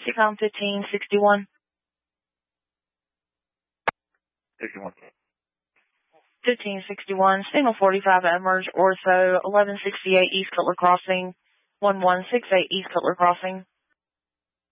Ecom 1561. 61. 1561, signal 45 at Merge Ortho, 1168 East Cutler Crossing, 1168 East Cutler Crossing.